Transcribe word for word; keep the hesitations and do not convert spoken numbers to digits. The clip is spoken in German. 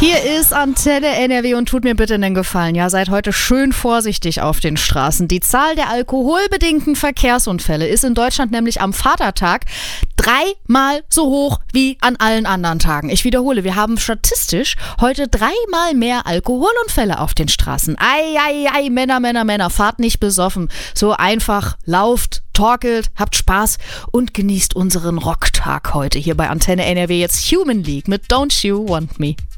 Hier ist Antenne N R W und tut mir bitte einen Gefallen. Ja, seid heute schön vorsichtig auf den Straßen. Die Zahl der alkoholbedingten Verkehrsunfälle ist in Deutschland nämlich am Vatertag dreimal so hoch wie an allen anderen Tagen. Ich wiederhole, wir haben statistisch heute dreimal mehr Alkoholunfälle auf den Straßen. Ei, ei, ei, Männer, Männer, Männer, fahrt nicht besoffen. So einfach, lauft, torkelt, habt Spaß und genießt unseren Rocktag heute hier bei Antenne N R W. Jetzt Human League mit Don't You Want Me.